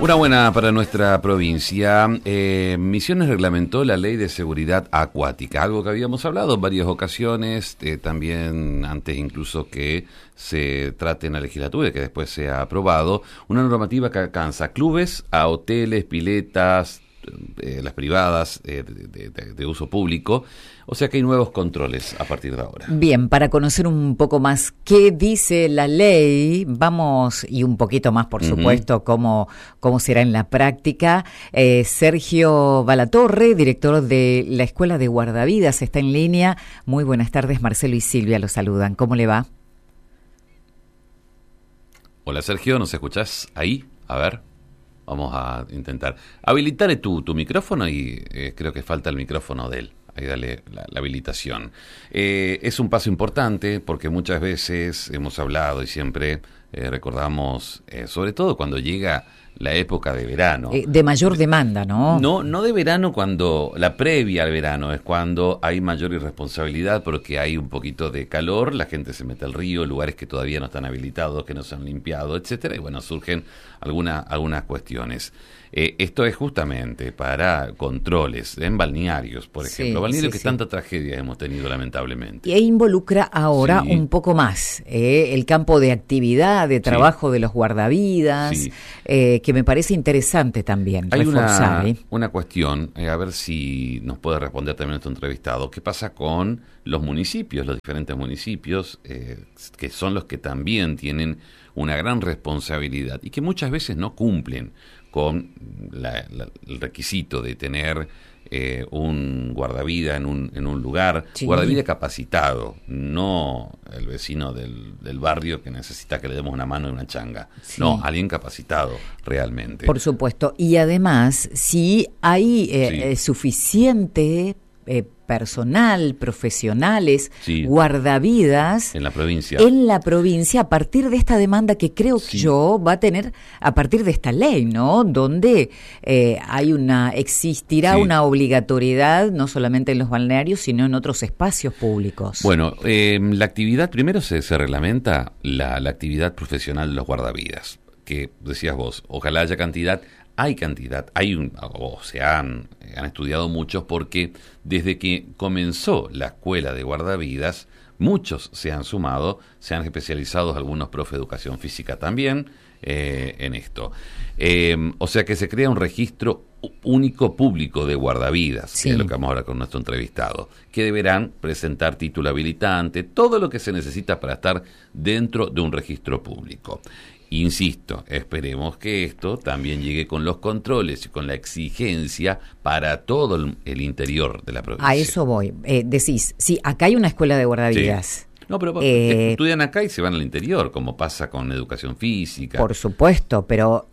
Una buena para nuestra provincia. Misiones reglamentó la Ley de Seguridad Acuática, algo que habíamos hablado en varias ocasiones, también antes incluso que se trate en la legislatura y que después sea aprobado. Una normativa que alcanza clubes, a hoteles, piletas, las privadas de uso público, o sea que hay nuevos controles a partir de ahora. Bien, para conocer un poco más qué dice la ley, vamos, y un poquito más, por supuesto, cómo será en la práctica. Sergio Balatorre, director de la Escuela de Guardavidas, está en línea. Muy buenas tardes, Marcelo y Silvia los saludan. ¿Cómo le va? Hola Sergio, ¿nos escuchás ahí? A ver. Vamos a intentar. Habilitale tu micrófono y creo que falta el micrófono de él. Ahí dale la habilitación. Es un paso importante porque muchas veces hemos hablado y siempre recordamos, sobre todo cuando llega la época de verano. De mayor demanda, ¿no? No de verano, cuando la previa al verano es cuando hay mayor irresponsabilidad porque hay un poquito de calor, la gente se mete al río, lugares que todavía no están habilitados, que no se han limpiado, etcétera, y bueno, surgen algunas cuestiones. Esto es justamente para controles en balnearios, por ejemplo, balnearios que tanta tragedia hemos tenido lamentablemente. E involucra ahora un poco más el campo de actividad, de trabajo de los guardavidas, que me parece interesante también reforzar. Hay una cuestión, a ver si nos puede responder también nuestro entrevistado, ¿qué pasa con los municipios, los diferentes municipios, que son los que también tienen una gran responsabilidad y que muchas veces no cumplen con el requisito de tener un guardavida en un lugar, guardavida capacitado, no el vecino del barrio que necesita que le demos una mano y una changa, no, alguien capacitado realmente. Por supuesto, y además, si hay suficiente personal, profesionales, guardavidas en la provincia a partir de esta demanda que creo que yo va a tener a partir de esta ley, ¿no? Donde existirá una obligatoriedad no solamente en los balnearios sino en otros espacios públicos. Bueno, la actividad, primero se reglamenta la actividad profesional de los guardavidas, que decías vos, ojalá haya cantidad. Hay cantidad, se han estudiado muchos porque desde que comenzó la escuela de guardavidas, muchos se han sumado, se han especializado algunos profe de educación física también en esto. O sea que se crea un registro único público de guardavidas, que es lo que vamos a hablar con nuestro entrevistado, que deberán presentar título habilitante, todo lo que se necesita para estar dentro de un registro público. Insisto, esperemos que esto también llegue con los controles y con la exigencia para todo el interior de la provincia. A eso voy. Decís, acá hay una escuela de guardavidas. No, pero estudian acá y se van al interior, como pasa con educación física. Por supuesto, pero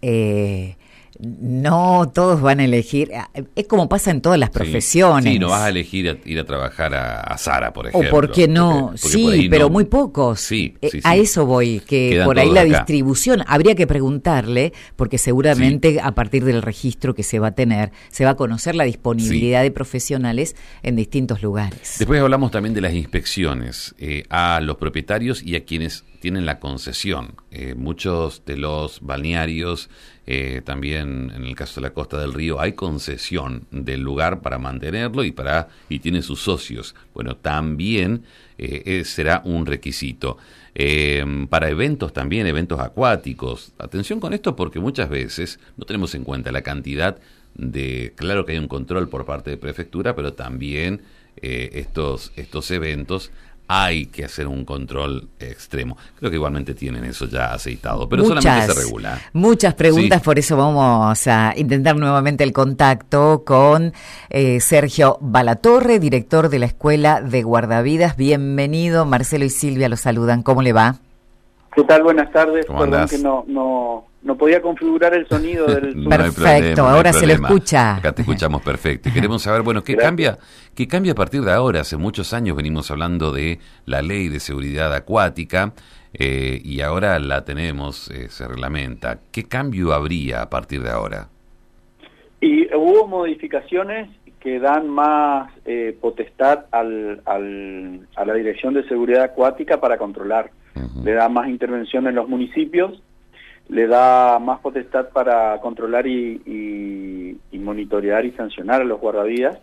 no todos van a elegir, es como pasa en todas las profesiones. Sí, no vas a elegir ir a trabajar a Zara, por ejemplo. O por qué no, porque pero muy pocos. A eso voy, que quedan por ahí la distribución, habría que preguntarle, porque seguramente a partir del registro que se va a tener, se va a conocer la disponibilidad de profesionales en distintos lugares. Después hablamos también de las inspecciones a los propietarios y a quienes tienen la concesión. Muchos de los balnearios, también en el caso de la Costa del Río, hay concesión del lugar para mantenerlo y tiene sus socios. Bueno, también será un requisito. Para eventos también, eventos acuáticos. Atención con esto porque muchas veces no tenemos en cuenta la cantidad claro que hay un control por parte de prefectura, pero también estos eventos hay que hacer un control extremo. Creo que igualmente tienen eso ya aceitado, pero solamente se regula. Muchas preguntas, por eso vamos a intentar nuevamente el contacto con Sergio Balatorre, director de la Escuela de Guardavidas. Bienvenido, Marcelo y Silvia los saludan. ¿Cómo le va? ¿Qué tal? Buenas tardes. Perdón que no podía configurar el sonido del Zoom. Perfecto, ahora se lo escucha. Acá te escuchamos perfecto. Y queremos saber, bueno, ¿qué cambia a partir de ahora? Hace muchos años venimos hablando de la Ley de Seguridad Acuática y ahora la tenemos, se reglamenta. ¿Qué cambio habría a partir de ahora? Y hubo modificaciones que dan más potestad a la Dirección de Seguridad Acuática para controlar. Le da más intervención en los municipios le da más potestad para controlar y monitorear y sancionar a los guardavidas.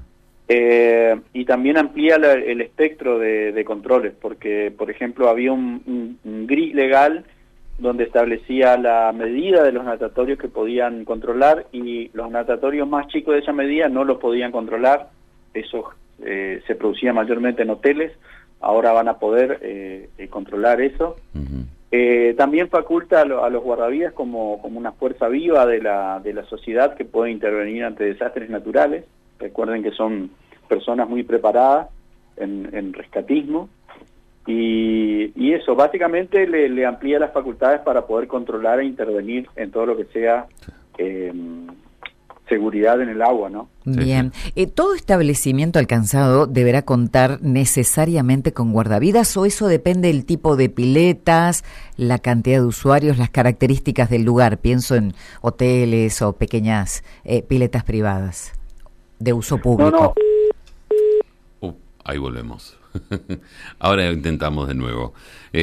Y también amplía el espectro de controles, porque, por ejemplo, había un gris legal donde establecía la medida de los natatorios que podían controlar, y los natatorios más chicos de esa medida no los podían controlar. Eso se producía mayormente en hoteles. Ahora van a poder controlar eso. También faculta a los guardavidas como una fuerza viva de la sociedad que puede intervenir ante desastres naturales. Recuerden que son personas muy preparadas en rescatismo, y eso básicamente le amplía las facultades para poder controlar e intervenir en todo lo que sea seguridad en el agua, ¿no? Bien. ¿Todo establecimiento alcanzado deberá contar necesariamente con guardavidas, o eso depende del tipo de piletas, la cantidad de usuarios, las características del lugar? Pienso en hoteles o pequeñas piletas privadas de uso público. Ahí volvemos. Ahora intentamos de nuevo.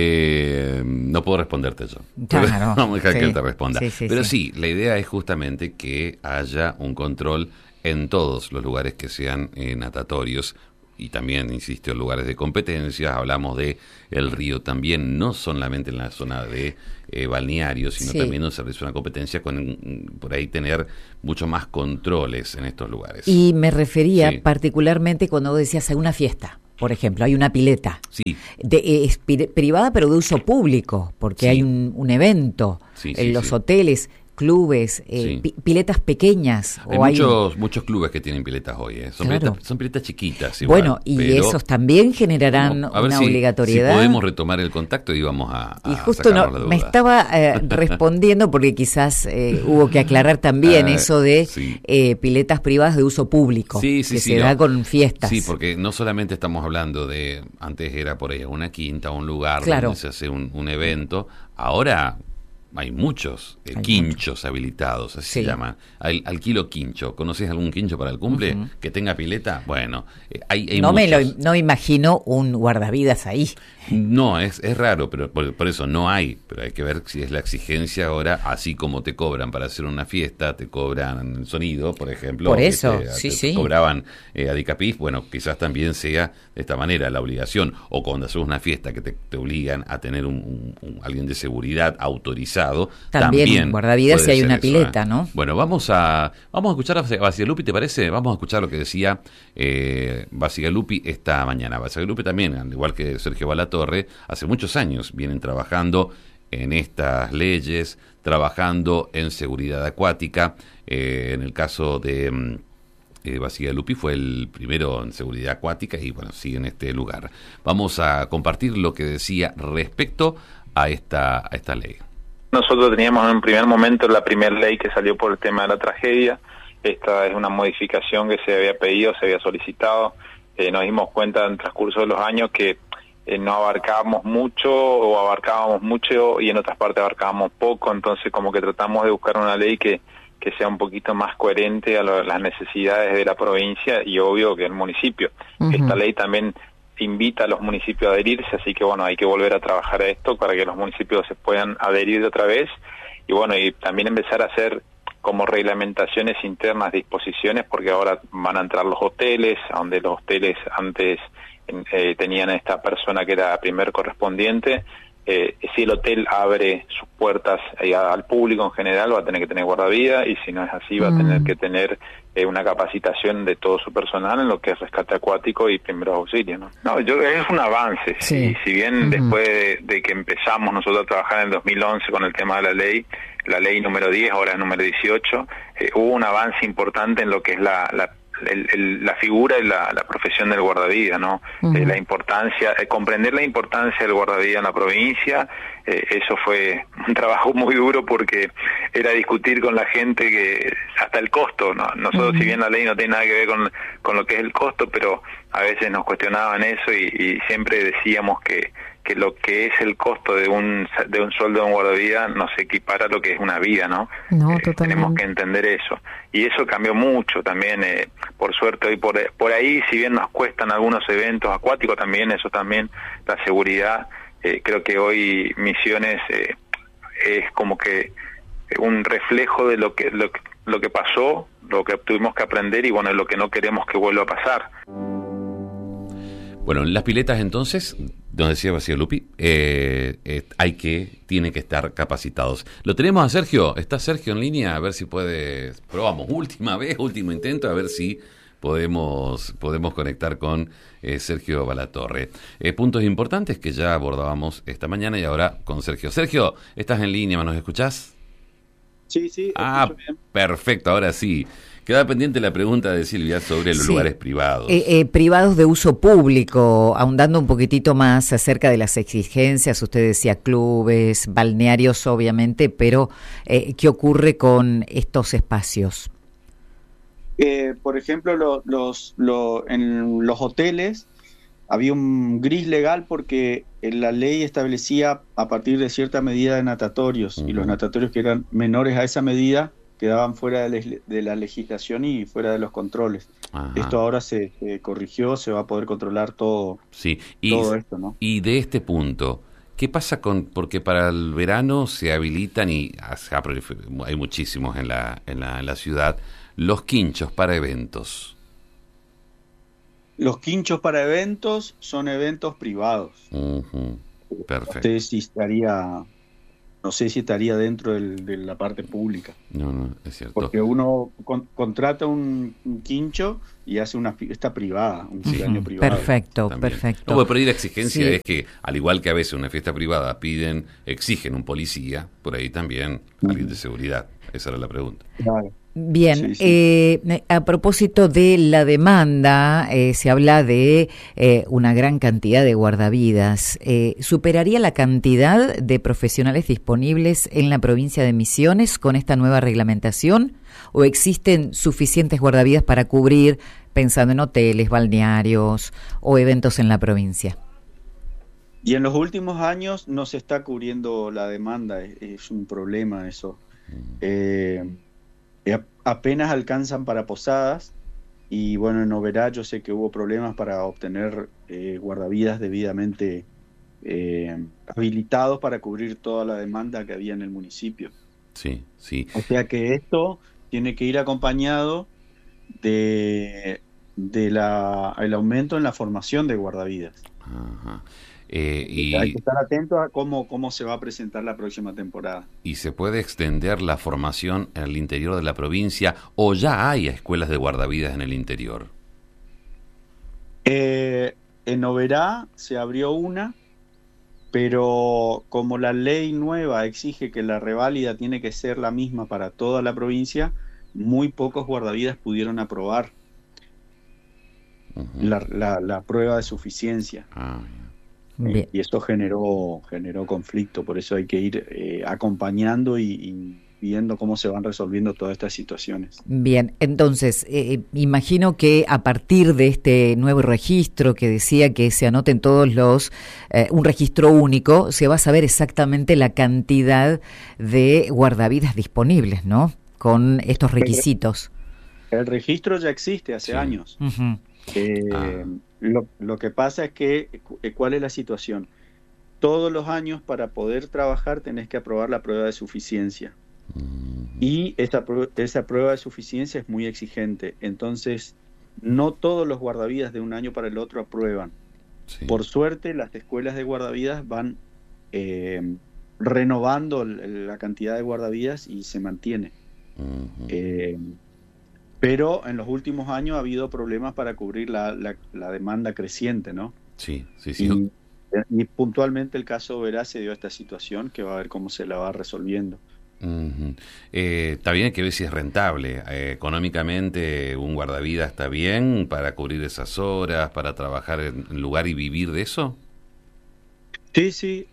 No puedo responderte yo. Claro, vamos a dejar que él te responda. Pero sí, la idea es justamente que haya un control en todos los lugares que sean natatorios, y también, insisto, lugares de competencia. Hablamos de el río también, no solamente en la zona de balnearios, sino también donde se realiza una competencia, con por ahí tener mucho más controles en estos lugares. Y me refería particularmente cuando vos decías, hay una fiesta, por ejemplo, hay una pileta. Es privada pero de uso público, porque hay un evento en los hoteles, clubes, piletas pequeñas. Hay muchos clubes que tienen piletas hoy. Son piletas chiquitas. Igual, bueno, y esos también generarán una obligatoriedad. Si podemos retomar el contacto y vamos a y justo me estaba respondiendo, porque quizás hubo que aclarar también eso de piletas privadas de uso público, que se da con fiestas. Sí, porque no solamente estamos hablando de, antes era por ahí una quinta, un lugar donde se hace un evento. Hay muchos quinchos habilitados, así se llaman. Alquilo quincho. ¿Conoces algún quincho para el cumple? Que tenga pileta. Bueno, hay no me imagino un guardavidas ahí. No, es raro, pero por eso no hay. Pero hay que ver si es la exigencia ahora, así como te cobran para hacer una fiesta, te cobran el sonido, por ejemplo. Por eso, te cobraban Adicapif. Bueno, quizás también sea de esta manera la obligación. O cuando haces una fiesta que te obligan a tener alguien de seguridad autorizado. También guardavidas si hay una pileta, ¿no? Bueno, vamos a escuchar a Bacigalupi, ¿te parece? Vamos a escuchar lo que decía Bacigalupi esta mañana. Bacigalupi también, al igual que Sergio Balatorre, hace muchos años vienen trabajando en estas leyes, trabajando en seguridad acuática. En el caso de Bacigalupi fue el primero en seguridad acuática y bueno, sigue en este lugar. Vamos a compartir lo que decía respecto a esta ley. Nosotros teníamos en un primer momento la primera ley que salió por el tema de la tragedia. Esta es una modificación que se había pedido, se había solicitado. Nos dimos cuenta en el transcurso de los años que no abarcábamos mucho, o abarcábamos mucho y en otras partes abarcábamos poco. Entonces como que tratamos de buscar una ley que sea un poquito más coherente a las necesidades de la provincia y obvio que el municipio. Esta ley también invita a los municipios a adherirse, así que bueno, hay que volver a trabajar a esto para que los municipios se puedan adherir de otra vez, y bueno, y también empezar a hacer como reglamentaciones internas, disposiciones, porque ahora van a entrar los hoteles, donde los hoteles antes tenían a esta persona que era primer correspondiente. Si el hotel abre sus puertas al público en general, va a tener que tener guardavidas, y si no es así, va a tener que tener una capacitación de todo su personal en lo que es rescate acuático y primeros auxilios, ¿no? Es un avance. Si bien después de que empezamos nosotros a trabajar en el 2011 con el tema de la ley número 10, ahora es número 18, hubo un avance importante en lo que es la figura y la profesión del guardavidas, ¿no? La importancia, comprender la importancia del guardavidas en la provincia. Eso fue un trabajo muy duro, porque era discutir con la gente que hasta el costo, ¿no? Nosotros, si bien la ley no tiene nada que ver con lo que es el costo, pero a veces nos cuestionaban eso, y siempre decíamos que lo que es el costo de un sueldo de un guardavidas no se equipara a lo que es una vida, ¿no? Tenemos que entender eso. Y eso cambió mucho también, por suerte hoy por ahí, si bien nos cuestan algunos eventos acuáticos, también la seguridad, creo que hoy Misiones es como que un reflejo de lo que pasó, lo que tuvimos que aprender y bueno, lo que no queremos que vuelva a pasar. Bueno, en las piletas entonces, nos decía Vacío Lupi, tienen que estar capacitados. Lo tenemos a Sergio, está Sergio en línea, a ver si puede, probamos, último intento, a ver si podemos conectar con Sergio Valatorre. Puntos importantes que ya abordábamos esta mañana y ahora con Sergio. Sergio, ¿estás en línea? ¿Nos escuchás? Sí, escucho bien. Perfecto, ahora sí. Queda pendiente la pregunta de Silvia sobre los lugares privados. Privados de uso público, ahondando un poquitito más acerca de las exigencias, usted decía clubes, balnearios obviamente, pero ¿qué ocurre con estos espacios? Por ejemplo, en los hoteles había un gris legal porque la ley establecía a partir de cierta medida de natatorios, y los natatorios que eran menores a esa medida quedaban fuera de la legislación y fuera de los controles. Ajá. Esto ahora se corrigió, se va a poder controlar todo, todo esto, ¿no? Y de este punto, ¿qué pasa porque para el verano se habilitan y hay muchísimos en la ciudad, los quinchos para eventos? Los quinchos para eventos son eventos privados. Perfecto. No sé si estaría dentro de la parte pública. No, es cierto. Porque uno contrata un quincho y hace una fiesta privada, un cumpleaños privado. Perfecto. No, por ahí la exigencia es que, al igual que a veces una fiesta privada exigen un policía, por ahí también alguien de seguridad. Esa era la pregunta. Claro. Bien, a propósito de la demanda, se habla de una gran cantidad de guardavidas. ¿Superaría la cantidad de profesionales disponibles en la provincia de Misiones con esta nueva reglamentación? ¿O existen suficientes guardavidas para cubrir, pensando en hoteles, balnearios o eventos en la provincia? Y en los últimos años no se está cubriendo la demanda, es un problema eso. Apenas alcanzan para posadas y bueno, en Oberá yo sé que hubo problemas para obtener guardavidas debidamente habilitados para cubrir toda la demanda que había en el municipio. Sí. O sea que esto tiene que ir acompañado del aumento en la formación de guardavidas. Ajá. Hay que estar atento a cómo se va a presentar la próxima temporada. ¿Y se puede extender la formación en el interior de la provincia o ya hay escuelas de guardavidas en el interior? En Oberá se abrió una, pero como la ley nueva exige que la reválida tiene que ser la misma para toda la provincia, muy pocos guardavidas pudieron aprobar la prueba de suficiencia. Y esto generó conflicto, por eso hay que ir acompañando y viendo cómo se van resolviendo todas estas situaciones. Bien, entonces, imagino que a partir de este nuevo registro que decía que se anoten todos un registro único, se va a saber exactamente la cantidad de guardavidas disponibles, ¿no? Con estos requisitos. El registro ya existe hace años. Lo que pasa es que, ¿cuál es la situación? Todos los años para poder trabajar tenés que aprobar la prueba de suficiencia. Y esa prueba de suficiencia es muy exigente. Entonces, no todos los guardavidas de un año para el otro aprueban. Por suerte, las escuelas de guardavidas van renovando la cantidad de guardavidas y se mantiene. Pero en los últimos años ha habido problemas para cubrir la demanda creciente, ¿no? Sí. Y puntualmente el caso Oberá se dio a esta situación que va a ver cómo se la va resolviendo. Está bien que ver si es rentable. Económicamente, un guardavidas está bien para cubrir esas horas, para trabajar en el lugar y vivir de eso. Sí,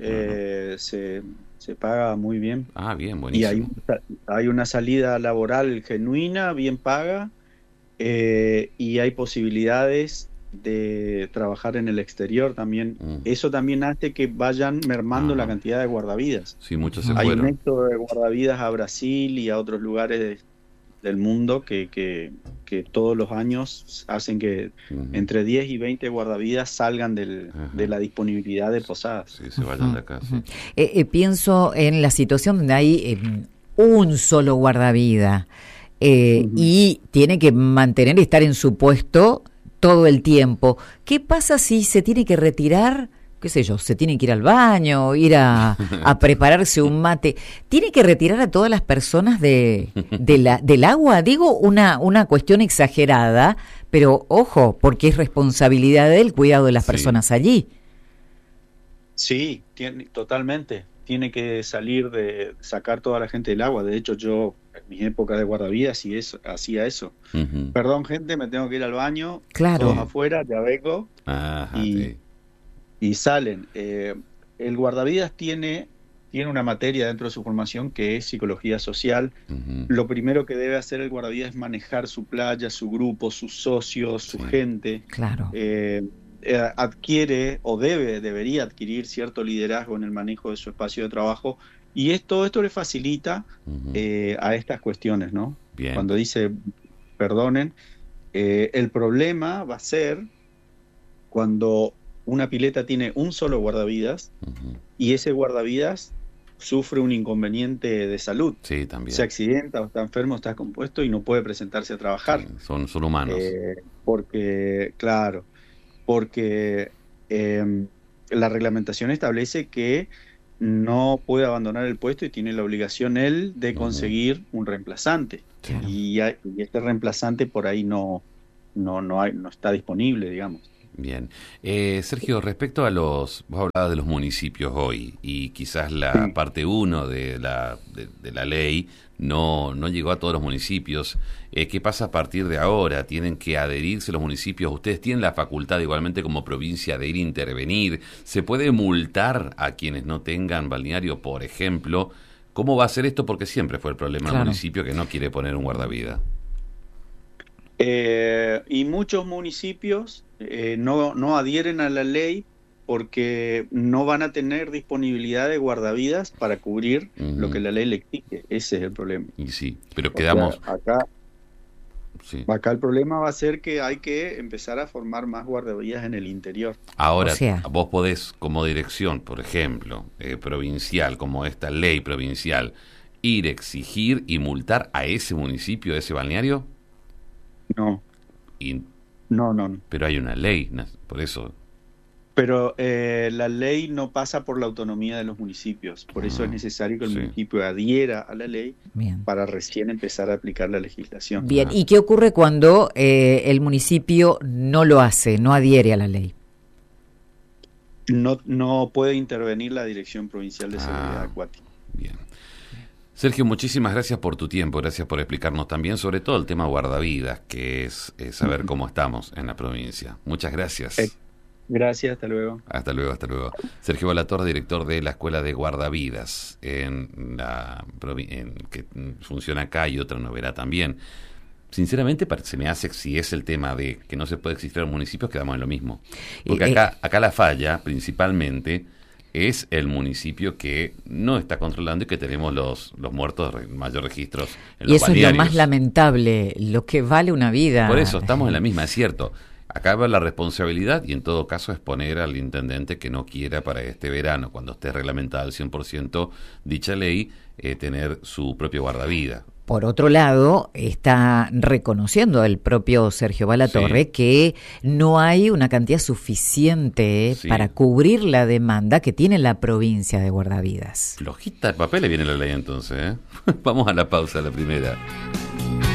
se paga muy bien. Bien, buenísimo. Y hay una salida laboral genuina, bien paga, y hay posibilidades de trabajar en el exterior también. Eso también hace que vayan mermando la cantidad de guardavidas. Sí, muchos se hay fueron. un éxodo de guardavidas a Brasil y a otros lugares del mundo que todos los años hacen que entre 10 y 20 guardavidas salgan de la disponibilidad de posadas. Sí, se vayan de acá. Sí. Pienso en la situación donde hay un solo guardavida y tiene que mantener y estar en su puesto todo el tiempo. ¿Qué pasa si se tiene que retirar? ¿Qué sé yo? Se tiene que ir al baño, ir a prepararse un mate. ¿Tiene que retirar a todas las personas del agua? Digo una cuestión exagerada, pero ojo, porque es responsabilidad del cuidado de las personas allí. Sí, totalmente. Tiene que sacar toda la gente del agua. De hecho, yo en mi época de guardavidas hacía eso. Perdón, gente, me tengo que ir al baño. Claro. Todos afuera, ya vengo. Y salen. El guardavidas tiene una materia dentro de su formación que es psicología social. Lo primero que debe hacer el guardavidas es manejar su playa, su grupo, sus socios, su gente. Claro. Adquiere o debería adquirir cierto liderazgo en el manejo de su espacio de trabajo, y todo esto le facilita a estas cuestiones, ¿no? Bien. Cuando dice perdonen, el problema va a ser cuando una pileta tiene un solo guardavidas y ese guardavidas sufre un inconveniente de salud. Sí, también. Se accidenta o está enfermo, está descompuesto y no puede presentarse a trabajar. Sí, son humanos. Porque la reglamentación establece que no puede abandonar el puesto y tiene la obligación él de conseguir un reemplazante. Claro. Y este reemplazante por ahí no está disponible, digamos. Bien. Sergio, respecto a vos hablabas de los municipios hoy, y quizás la parte 1 de la ley no llegó a todos los municipios. ¿Qué pasa a partir de ahora? ¿Tienen que adherirse los municipios? ¿Ustedes tienen la facultad igualmente como provincia de ir a intervenir? ¿Se puede multar a quienes no tengan balneario, por ejemplo? ¿Cómo va a ser esto? Porque siempre fue el problema del municipio que no quiere poner un guardavida. Y muchos municipios no adhieren a la ley porque no van a tener disponibilidad de guardavidas para cubrir lo que la ley le exige. Ese es el problema. Y sí, pero quedamos... Acá el problema va a ser que hay que empezar a formar más guardavidas en el interior. Ahora, vos podés, como dirección, por ejemplo, provincial, como esta ley provincial, ir, exigir y multar a ese municipio, a ese balneario. No. No. Pero hay una ley, por eso. Pero la ley no pasa por la autonomía de los municipios. Por eso es necesario que el municipio adhiera a la ley para recién empezar a aplicar la legislación. Bien, ¿y qué ocurre cuando el municipio no lo hace, no adhiere a la ley? No puede intervenir la Dirección Provincial de Seguridad Acuática. Bien. Sergio, muchísimas gracias por tu tiempo, gracias por explicarnos también sobre todo el tema guardavidas, que es saber cómo estamos en la provincia. Muchas gracias. Gracias, hasta luego. Hasta luego. Sergio Balatorre, director de la Escuela de Guardavidas, que funciona acá y otra novedad también. Sinceramente, se me hace, si es el tema de que no se puede exigir a los municipios, quedamos en lo mismo. Porque acá la falla, principalmente, es el municipio que no está controlando y que tenemos los muertos mayor registros en los balnearios. Y eso es lo más lamentable, lo que vale una vida. Por eso, estamos en la misma, es cierto. Acá va la responsabilidad y en todo caso exponer al intendente que no quiera para este verano, cuando esté reglamentada al 100% dicha ley, tener su propio guardavida. Por otro lado, está reconociendo el propio Sergio Balatorre que no hay una cantidad suficiente para cubrir la demanda que tiene la provincia de guardavidas. Flojita el papel le viene la ley entonces, ¿eh? Vamos a la pausa, la primera.